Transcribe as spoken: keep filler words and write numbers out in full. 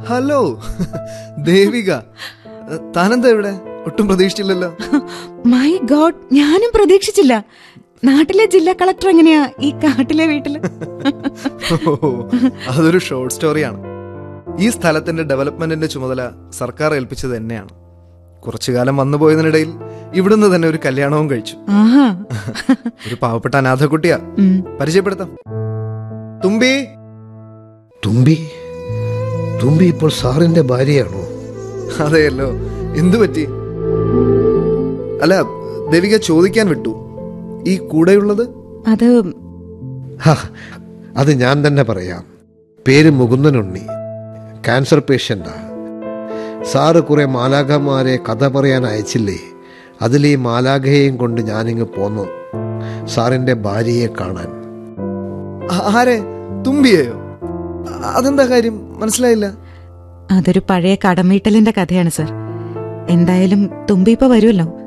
Hello Devika, താനെന്താ ഇവിടെ? ഒട്ടും പ്രതീക്ഷിച്ചില്ലല്ലോ. മൈ ഗോഡ്, ഞാനും പ്രതീക്ഷിച്ചില്ല. നാട്ടിലെ ജില്ലാ കളക്ടർ എങ്ങനെയാ ഈ കാട്ടിലെ വീട്ടില്? അതൊരു ഷോർട്ട് സ്റ്റോറിയാണ്. ഈ സ്ഥലത്തിന്റെ ഡെവലപ്മെന്റിന്റെ ചുമതല സർക്കാർ ഏൽപ്പിച്ചത് എന്നെയാണ്. കുറച്ചു കാലം വന്നു പോയതിനിടയിൽ ഇവിടുന്ന് തന്നെ ഒരു കല്യാണവും കഴിച്ചു. ഒരു പാവപ്പെട്ട അനാഥക്കുട്ടിയാ. പരിചയപ്പെടുത്താം, തുമ്പി. തുമ്പി? തുമ്പി ഇപ്പോൾ സാറിന്റെ ഭാര്യയാണോ? അതെയല്ലോ. എന്തു പറ്റി? അല്ല, ദേവിക ചോദിക്കാൻ വിട്ടു, ഈ കൂടെയുള്ളത്? അത് അത് ഞാൻ തന്നെ പറയാം. പേര് മുകുന്ദനുണ്ണി, ക്യാൻസർ പേഷ്യന്റാ. സാറ് കുറെ മാലാഖമാരെ കഥ പറയാൻ അയച്ചില്ലേ? അതിൽ ഈ മാലാഖയെയും കൊണ്ട് ഞാനിങ്ങ് പോന്നു സാറിന്റെ ഭാര്യയെ കാണാൻ. ആരെ? തുമ്പിയെയോ? അതെന്താ കാര്യം? മനസ്സിലായില്ല. അതൊരു പഴയ കടമീട്ടലിന്റെ കഥയാണ് സർ. എന്തായാലും തുമ്പി ഇപ്പൊ വരുമല്ലോ.